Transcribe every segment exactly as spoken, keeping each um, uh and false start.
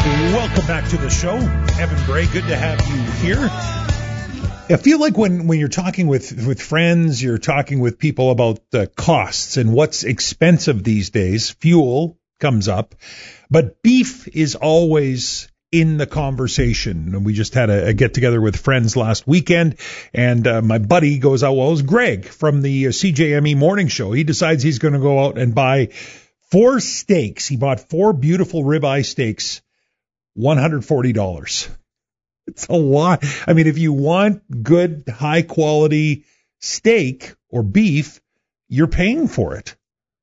Welcome back to the show. Evan Bray, good to have you here. I feel like when, when you're talking with, with friends, you're talking with people about the costs and what's expensive these days. Fuel comes up, but beef is always in the conversation. We just had a, a get together with friends last weekend, and uh, my buddy goes out, well, it was Greg from the uh, C J M E morning show. He decides he's going to go out and buy four steaks. He bought four beautiful ribeye steaks, one hundred forty dollars. It's a lot. I mean, if you want good, high quality steak or beef, you're paying for it.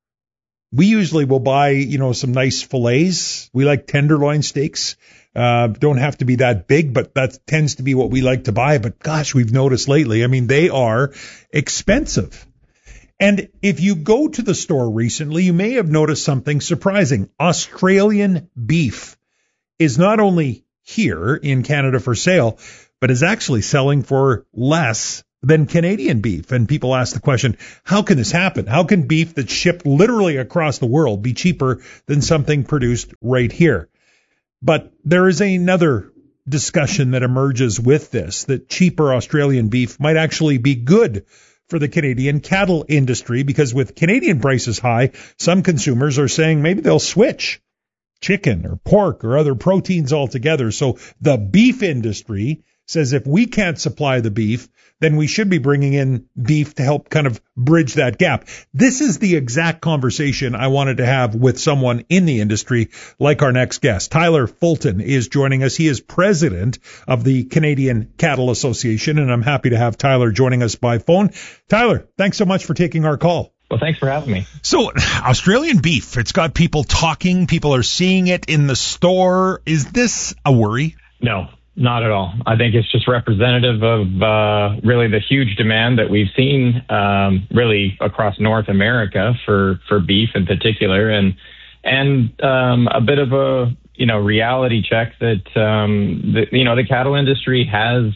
We usually will buy, you know, some nice fillets. We like tenderloin steaks. Uh, don't have to be that big, but that tends to be what we like to buy. But gosh, we've noticed lately, I mean, they are expensive. And if you go to the store recently, you may have noticed something surprising. Australian beef is not only here in Canada for sale, but is actually selling for less than Canadian beef. And people ask the question, how can this happen? How can beef that's shipped literally across the world be cheaper than something produced right here? But there is another discussion that emerges with this, that cheaper Australian beef might actually be good for the Canadian cattle industry, because with Canadian prices high, some consumers are saying maybe they'll switch chicken or pork or other proteins altogether. So the beef industry says if we can't supply the beef, then we should be bringing in beef to help kind of bridge that gap. This is the exact conversation I wanted to have with someone in the industry, like our next guest. Tyler Fulton is joining us. He is president of the Canadian Cattle Association, and I'm happy to have Tyler joining us by phone. Tyler, thanks so much for taking our call. Well, thanks for having me. So, Australian beef, it's got people talking. People are seeing it in the store. Is this a worry? No, not at all. I think it's just representative of uh, really the huge demand that we've seen um, really across North America for, for beef in particular, and and um, a bit of a you know reality check that um, the, you know the cattle industry has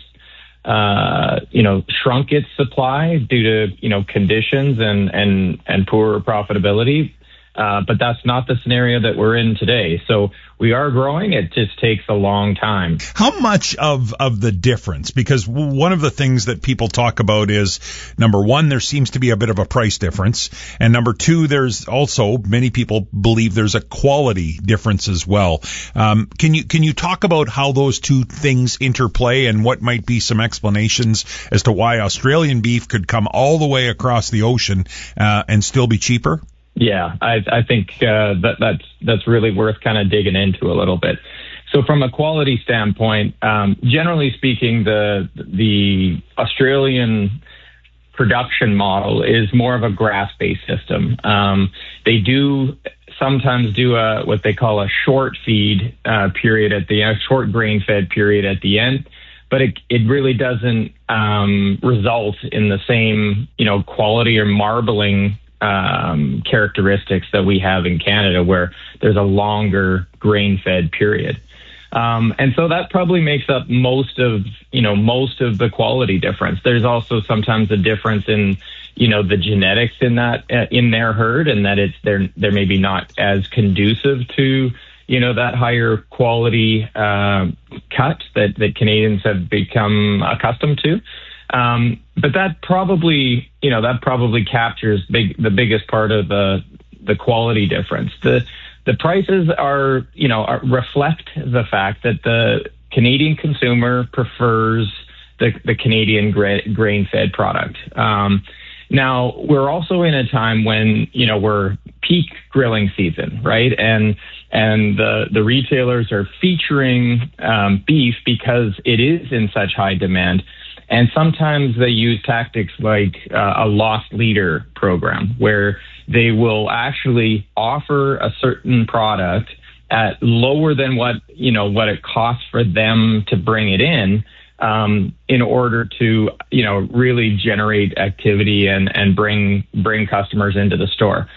Uh, you know, shrunk its supply due to, you know, conditions and, and, and poor profitability. Uh, but that's not the scenario that we're in today. So we are growing. It just takes a long time. How much of, of the difference? Because one of the things that people talk about is, number one, there seems to be a bit of a price difference. And number two, there's also, many people believe there's a quality difference as well. Um, can you, can you talk about how those two things interplay and what might be some explanations as to why Australian beef could come all the way across the ocean, uh, and still be cheaper? Yeah, I, I think uh, that that's that's really worth kind of digging into a little bit. So from a quality standpoint, um, generally speaking, the the Australian production model is more of a grass-based system. Um, they do sometimes do a what they call a short feed uh, period at the end, short grain-fed period at the end, but it it really doesn't um, result in the same you know quality or marbling Um, characteristics that we have in Canada, where there's a longer grain-fed period. Um, and so that probably makes up most of, you know, most of the quality difference. There's also sometimes a difference in, you know, the genetics in that, uh, in their herd, and that it's, they're, they're maybe not as conducive to, you know, that higher quality uh, cut that, that Canadians have become accustomed to. Um, but that probably, you know, that probably captures big, the biggest part of the the quality difference. The the prices are, you know, are, reflect the fact that the Canadian consumer prefers the the Canadian gra- grain-fed product. Um, now, we're also in a time when, you know, we're peak grilling season, right? And and the the retailers are featuring um, beef because it is in such high demand. And sometimes they use tactics like uh, a loss leader program, where they will actually offer a certain product at lower than what, you know, what it costs for them to bring it in, um, in order to, you know, really generate activity and, and bring, bring customers into the store.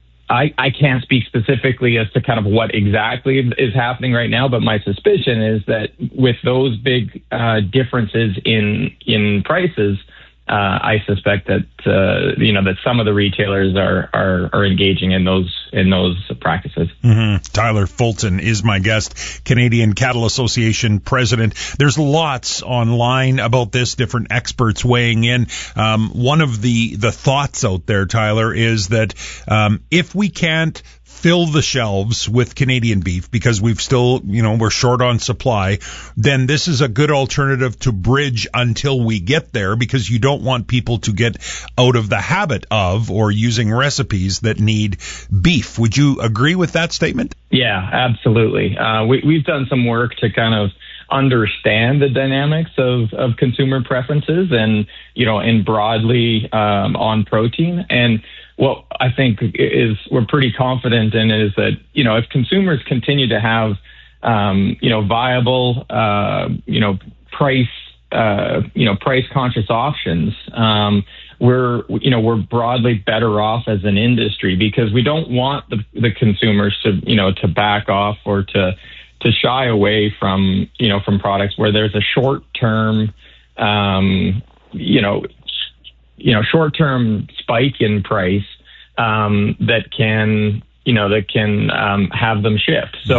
I, I can't speak specifically as to kind of what exactly is happening right now, but my suspicion is that with those big uh, differences in in prices, uh, I suspect that uh, you know that some of the retailers are are, are engaging in those in those practices. Mm-hmm. Tyler Fulton is my guest, Canadian Cattle Association president. There's lots online about this, different experts weighing in. Um, one of the the thoughts out there, Tyler, is that um, if we can't fill the shelves with Canadian beef because we've still, you know, we're short on supply, then this is a good alternative to bridge until we get there, because you don't want people to get out of the habit of or using recipes that need beef. Would you agree with that statement? Yeah, absolutely. Uh, we, we've done some work to kind of understand the dynamics of, of consumer preferences and, you know, and broadly um, on protein. And what I think is we're pretty confident in is that, you know, if consumers continue to have, um, you know, viable, uh, you know, price, uh, you know, price conscious options, um, we're, you know, we're broadly better off as an industry, because we don't want the, the consumers to, you know, to back off or to, to shy away from, you know, from products where there's a short term, um, you know, you know, short-term spike in price um, that can, you know, that can um, have them shift. So